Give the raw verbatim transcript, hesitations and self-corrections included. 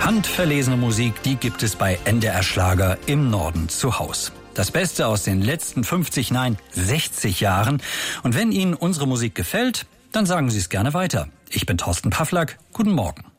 Handverlesene Musik, die gibt es bei N D R Schlager im Norden zu Haus. Das Beste aus den letzten fünfzig, nein, sechzig Jahren. Und wenn Ihnen unsere Musik gefällt, dann sagen Sie es gerne weiter. Ich bin Thorsten Pawlak. Guten Morgen.